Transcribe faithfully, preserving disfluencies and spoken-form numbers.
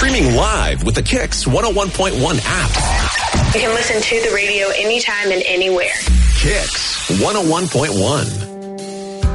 Streaming live with the Kicks one oh one point one app. You can listen to the radio anytime and anywhere. Kicks one oh one point one.